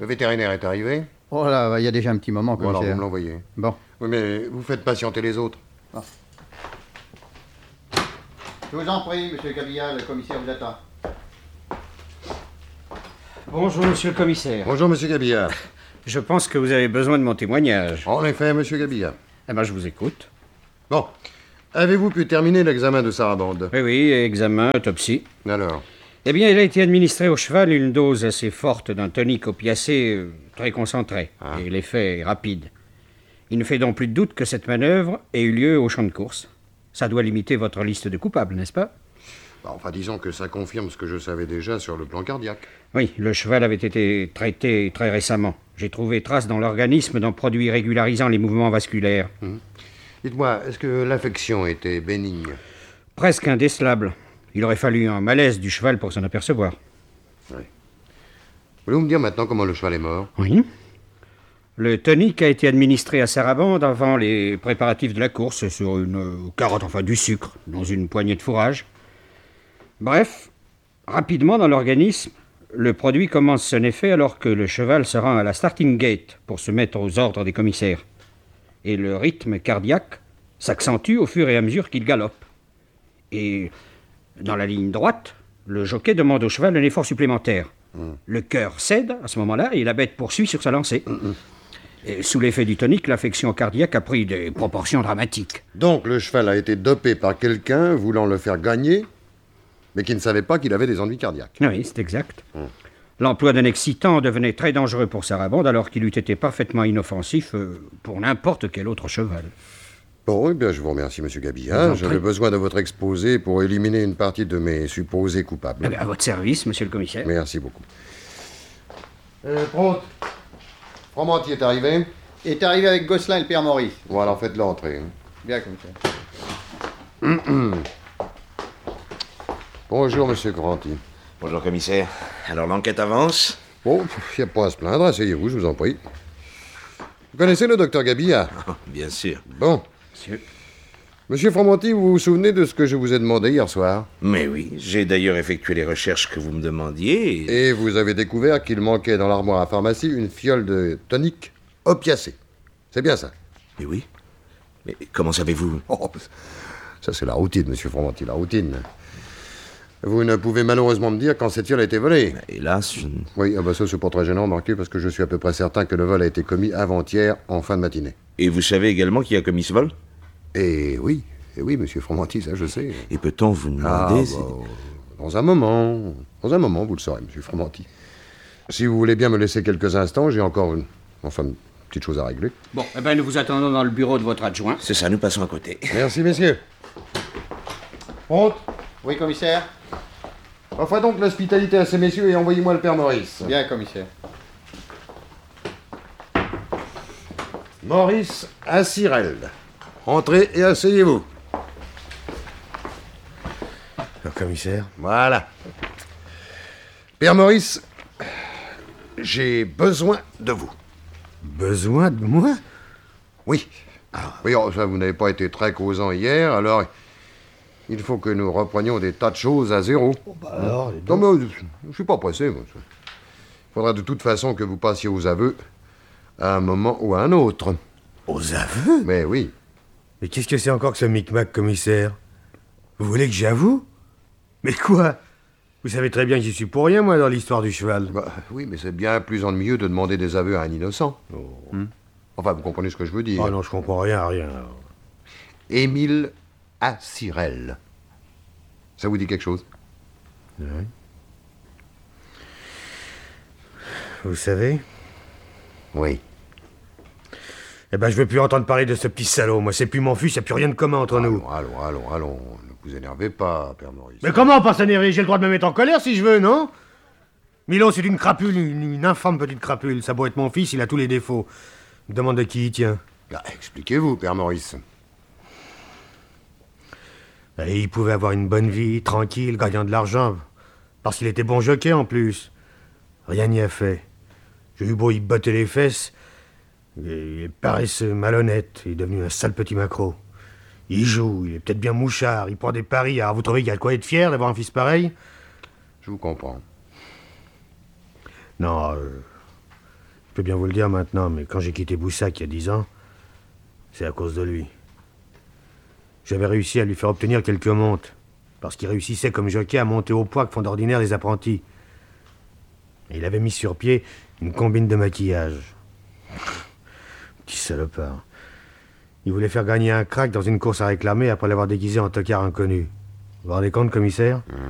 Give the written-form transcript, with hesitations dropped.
Le vétérinaire est arrivé? Oh là, il y a déjà un petit moment, Bon, alors commissaire. vous me l'envoyez. Bon. Oui, mais vous faites patienter les autres. Ah. Je vous en prie, monsieur Cabilla, le commissaire vous attend. Bonjour, monsieur le commissaire. Bonjour, monsieur Gabillard. Je pense que vous avez besoin de mon témoignage. En effet, monsieur Gabillard. Eh ben, je vous écoute. Bon. Avez-vous pu terminer l'examen de Sarabande? Oui, examen, autopsie. Alors? Eh bien, il a été administré au cheval une dose assez forte d'un tonique opiacé très concentré. Ah. Et l'effet est rapide. Il ne fait donc plus de doute que cette manœuvre ait eu lieu au champ de course. Ça doit limiter votre liste de coupables, n'est-ce pas? Enfin, disons que ça confirme ce que je savais déjà sur le plan cardiaque. Oui, le cheval avait été traité très récemment. J'ai trouvé trace dans l'organisme d'un produit régularisant les mouvements vasculaires. Dites-moi, est-ce que l'affection était bénigne? Presque indécelable. Il aurait fallu un malaise du cheval pour s'en apercevoir. Oui. Voulez-vous me dire maintenant comment le cheval est mort? Oui. Le tonique a été administré à Sarabande avant les préparatifs de la course sur une carotte, enfin du sucre, dans une poignée de fourrage. Bref, rapidement dans l'organisme, le produit commence son effet alors que le cheval se rend à la starting gate pour se mettre aux ordres des commissaires. Et le rythme cardiaque s'accentue au fur et à mesure qu'il galope. Et dans la ligne droite, le jockey demande au cheval un effort supplémentaire. Le cœur cède à ce moment-là et la bête poursuit sur sa lancée. Et sous l'effet du tonique, l'affection cardiaque a pris des proportions dramatiques. Donc le cheval a été dopé par quelqu'un voulant le faire gagner, mais qui ne savait pas qu'il avait des ennuis cardiaques. Oui, c'est exact. L'emploi d'un excitant devenait très dangereux pour Sarabande alors qu'il eût été parfaitement inoffensif pour n'importe quel autre cheval. Bon, eh bien, je vous remercie, monsieur Gabillard. J'avais besoin de votre exposé pour éliminer une partie de mes supposés coupables. Eh bien, à votre service, monsieur le commissaire. Merci beaucoup. Prote, Fromanti est arrivé? Il est arrivé avec Gosselin et le père Maurice. Bon, alors faites-le entrer. Bien, commissaire. Bonjour, monsieur Granty. Bonjour, commissaire. Alors, l'enquête avance? Bon, il n'y a pas à se plaindre, asseyez-vous, je vous en prie. Vous connaissez le docteur Gabillard? Bien sûr. Bon. Monsieur Fromanti, vous vous souvenez de ce que je vous ai demandé hier soir? Mais oui, j'ai d'ailleurs effectué les recherches que vous me demandiez. Et vous avez découvert qu'il manquait dans l'armoire à pharmacie une fiole de tonique opiacé. C'est bien ça? Mais oui. Mais comment savez-vous? Oh, ça c'est la routine, monsieur Fromanti, la routine. Vous ne pouvez malheureusement me dire quand cette fiole a été volée. Hélas, je ne... Oui, ça c'est pas très gênant, remarquez, parce que je suis à peu près certain que le vol a été commis avant-hier, en fin de matinée. Et vous savez également qui a commis ce vol? Et oui, monsieur Fromanti, ça je sais. Et peut-on vous demander... Dans un moment, vous le saurez, monsieur Fromanti. Si vous voulez bien me laisser quelques instants, j'ai encore une petite chose à régler. Bon, eh bien, nous vous attendons dans le bureau de votre adjoint. C'est ça, nous passons à côté. Merci, messieurs. Honte, Oui, commissaire. offrez donc l'hospitalité à ces messieurs et envoyez-moi le père Maurice. Bien, commissaire. Maurice Assirel. Entrez et asseyez-vous. Le commissaire? Voilà. Père Maurice, j'ai besoin de vous. Besoin de moi? Oui. Oui, ça, vous n'avez pas été très causant hier, alors il faut que nous reprenions des tas de choses à zéro. Alors, Non, mais je suis pas pressé, moi. Il faudra de toute façon que vous passiez aux aveux à un moment ou à un autre. aux aveux? Mais oui. Mais qu'est-ce que c'est encore que ce micmac, commissaire? Vous voulez que j'avoue? Mais quoi? Vous savez très bien que j'y suis pour rien, moi, dans l'histoire du cheval. Oui, mais c'est bien plus ennuyeux de demander des aveux à un innocent. Enfin, vous comprenez ce que je veux dire. Oh non, je comprends rien à rien. Émile Assirel. Ça vous dit quelque chose? Oui. Vous savez? Oui. Eh ben, je veux plus entendre parler de ce petit salaud. Moi, c'est plus mon fils, y a plus rien de commun entre nous. Allons. Ne vous énervez pas, Père Maurice. Mais comment pas s'énerver? J'ai le droit de me mettre en colère si je veux, non? Milo, c'est une crapule, une infâme petite crapule. Ça doit être mon fils, il a tous les défauts. Il me demande de qui il tient. Expliquez-vous, Père Maurice. Et il pouvait avoir une bonne vie, tranquille, gagnant de l'argent. Parce qu'il était bon jockey en plus. Rien n'y a fait. J'ai eu beau y botter les fesses. Il est paresseux, malhonnête. Il est devenu un sale petit maquereau. Il joue, il est peut-être bien mouchard, il prend des paris. Alors vous trouvez qu'il y a de quoi être fier d'avoir un fils pareil? Je vous comprends. Non, Je peux bien vous le dire maintenant, mais quand j'ai quitté Boussac il y a 10 ans, c'est à cause de lui. J'avais réussi à lui faire obtenir quelques montes, parce qu'il réussissait comme jockey à monter au poids que font d'ordinaire les apprentis. Et il avait mis sur pied une combine de maquillage. Petit salopard. Il voulait faire gagner un crack dans une course à réclamer après l'avoir déguisé en tocard inconnu. Vous vous rendez compte, commissaire?